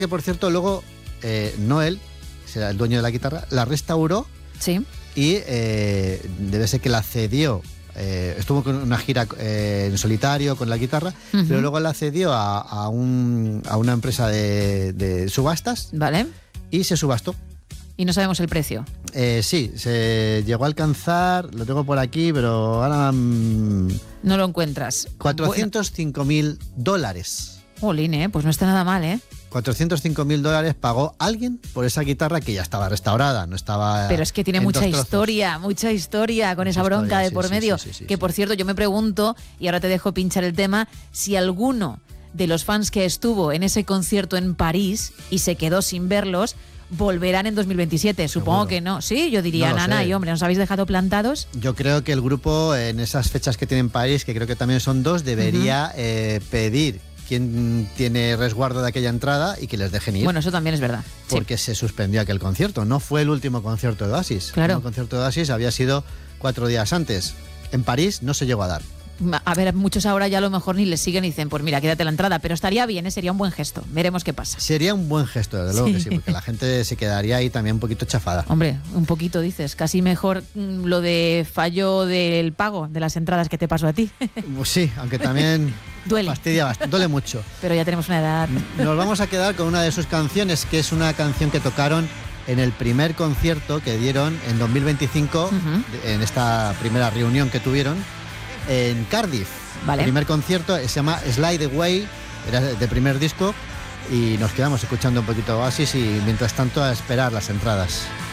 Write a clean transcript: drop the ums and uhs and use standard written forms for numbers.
Que por cierto, luego Noel, será el dueño de la guitarra, la restauró. Sí. Y debe ser que la cedió. Estuvo con una gira en solitario con la guitarra, pero luego la cedió a una empresa de subastas. Vale. Y se subastó. Y no sabemos el precio. Sí, se llegó a alcanzar, lo tengo por aquí, pero ahora... no lo encuentras. $405.000. Jolín, pues no está nada mal, ¿eh? $405.000 pagó alguien por esa guitarra que ya estaba restaurada, no estaba... Pero es que tiene mucha historia con esa bronca de por medio. Que por cierto, yo me pregunto, y ahora te dejo pinchar el tema, si alguno de los fans que estuvo en ese concierto en París y se quedó sin verlos, volverán en 2027. Supongo Seguro. Que no. Sí, yo diría, Nana y hombre, ¿nos habéis dejado plantados? Yo creo que el grupo, en esas fechas que tiene en París, que creo que también son 2, debería pedir quién tiene resguardo de aquella entrada y que les dejen ir. Bueno, eso también es verdad. Porque se suspendió aquel concierto. No fue el último concierto de Oasis. Claro. El concierto de Oasis había sido 4 días antes. En París no se llegó a dar. A ver, muchos ahora ya a lo mejor ni les siguen y dicen, pues mira, quédate la entrada, pero estaría bien, sería un buen gesto. Veremos qué pasa. Sería un buen gesto, desde luego que sí, porque la gente se quedaría ahí también un poquito chafada. Hombre, un poquito dices, casi mejor lo de fallo del pago de las entradas que te pasó a ti. Pues sí, aunque también duele. Fastidia bastante, duele mucho. Pero ya tenemos una edad. Nos vamos a quedar con una de sus canciones, que es una canción que tocaron en el primer concierto que dieron en 2025, en esta primera reunión que tuvieron en Cardiff. Vale. El primer concierto se llama Slide Away, era de primer disco, y nos quedamos escuchando un poquito Oasis y mientras tanto a esperar las entradas.